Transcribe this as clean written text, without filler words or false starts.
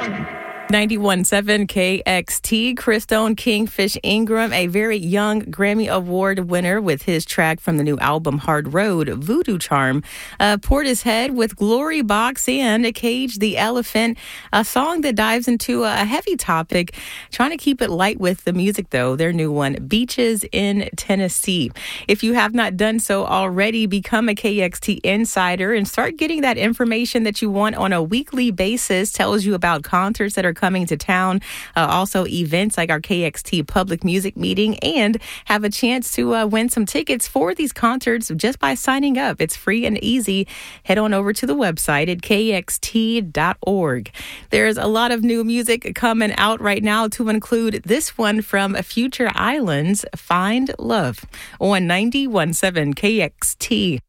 91.7 KXT, Christone Kingfish Ingram, a very young Grammy Award winner with his track from the new album Hard Road, Voodoo Charm, Portishead with Glory Box and Cage the Elephant, a song that dives into a heavy topic, trying to keep it light with the music though, their new one, Beaches in Tennessee. If you have not done so already, become a KXT insider and start getting that information that you want on a weekly basis, tells you about concerts that are coming to town, also events like our KXT public music meeting, and have a chance to win some tickets for these concerts just by signing up. It's free and easy. Head on over to the website at kxt.org. There's a lot of new music coming out right now, to include this one from Future Islands, Find Love, on 91.7 KXT.